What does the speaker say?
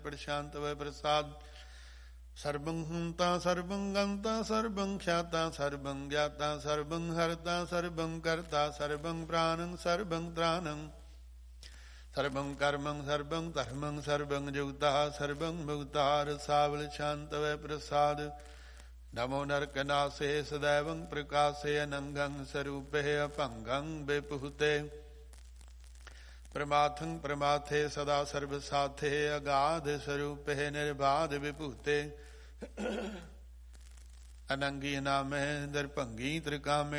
ਪ੍ਰਸ਼ਾਂਤ ਵੈ ਪ੍ਰਸਾਦ। ਸਰਬੰ ਹੰਤਾ ਸਰਬੰ ਗੰਤਾ ਸਰਬੰ ਖਿਆਤਾ ਸਰਬੰ ਗਿਆਤਾ ਸਰਬੰ ਹਰਤਾ ਸਰਬੰ ਕਰਤਾ ਸਰਬੰ ਪ੍ਰਾਣੰ ਸਰਬੰ ਤ੍ਰਾਣੰ ਸਰਬੰ ਕਰਮੰ ਸਰਬੰ ਧਰਮੰ ਸਰਬੰ ਜੁਗਤਾ ਸਰਬੰ ਮੁਕਤਾ ਰਸਾਵਲ ਸ਼ਾਂਤ ਵੈ ਪ੍ਰਸਾਦ। ਨਮੋ ਨਰਕਨਾਸੇ ਸदैवं ਪ੍ਰਕਾਸੇ ਅਨੰਗੰ ਸਰੂਪੇ ਅਭੰਗੰ ਵਿਭੂਤੇ ਪ੍ਰਮਾਥੰ ਪ੍ਰਮਾਥੇ ਸਦਾ ਸਰਬ ਸਾਥੇ ਅਗਾਧ ਸਰੂਪੇ ਨਿਰਬਾਧ ਵਿਭੂਤੇ ਅਨੰਗੀ ਨਾਮੇ ਦਰਭੰਗੀ ਤ੍ਰਿਕਾਮੇ